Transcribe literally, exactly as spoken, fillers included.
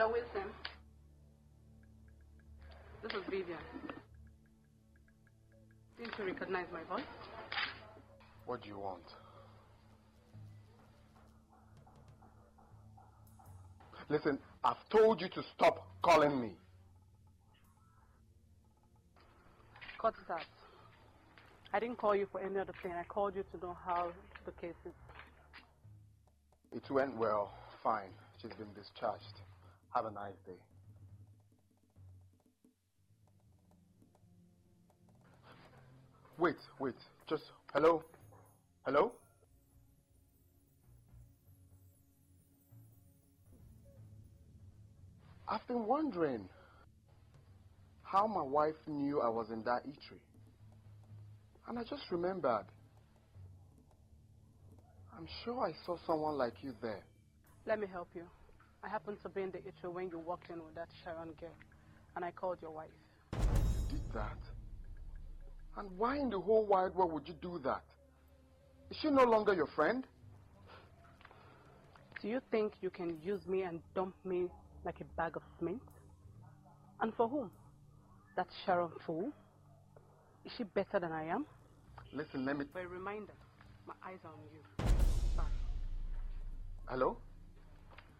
Hello, Wilson. This is Vivian. Didn't you recognize my voice? What do you want? Listen, I've told you to stop calling me. Cut that. I didn't call you for any other thing. I called you to know how the case is. It went well. Fine. She's been discharged. Have a nice day. Wait, wait. Just, hello? Hello? I've been wondering how my wife knew I was in that eatery. And I just remembered. I'm sure I saw someone like you there. Let me help you. I happened to be in the eatery when you walked in with that Sharon girl. And I called your wife. You did that? And why in the whole wide world would you do that? Is she no longer your friend? Do you think you can use me and dump me like a bag of cement? And for whom? That Sharon fool? Is she better than I am? Listen, let me... For a reminder, my eyes are on you. Bye. Hello?